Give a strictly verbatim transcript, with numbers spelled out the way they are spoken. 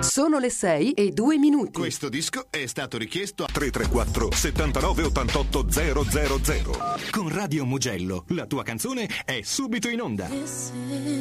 Sono le sei e due minuti. Questo disco è stato richiesto a tre tre quattro settantanove ottantotto zero zero zero. Con Radio Mugello la tua canzone è subito in onda.